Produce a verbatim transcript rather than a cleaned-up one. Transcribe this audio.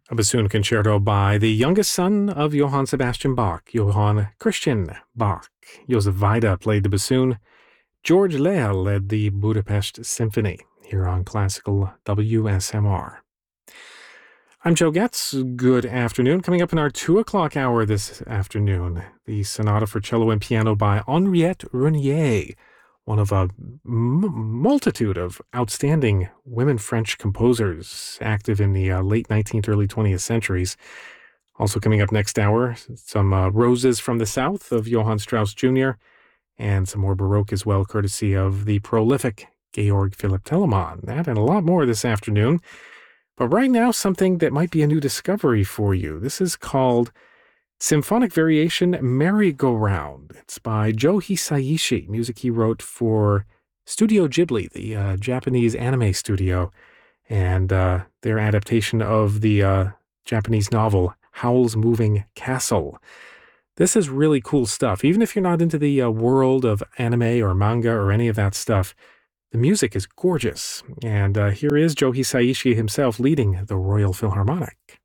A bassoon concerto by the youngest son of Johann Sebastian Bach, Johann Christian Bach. Joseph Weida played the bassoon. George Leah led the Budapest Symphony here on Classical W S M R. I'm Joe Getz. Good afternoon. Coming up in our two o'clock hour this afternoon, the Sonata for Cello and Piano by Henriette Renier, one of a m- multitude of outstanding women French composers active in the uh, late nineteenth, early twentieth centuries. Also coming up next hour, some uh, Roses from the South of Johann Strauss Junior, and some more Baroque as well, courtesy of the prolific Georg Philipp Telemann. That and a lot more this afternoon. But right now, something that might be a new discovery for you. This is called Symphonic Variation Merry-Go-Round. It's by Joe Hisaishi, music he wrote for Studio Ghibli, the uh, Japanese anime studio, and uh, their adaptation of the uh, Japanese novel Howl's Moving Castle. This is really cool stuff. Even if you're not into the uh, world of anime or manga or any of that stuff, the music is gorgeous. And uh, here is Joe Hisaishi himself leading the Royal Philharmonic.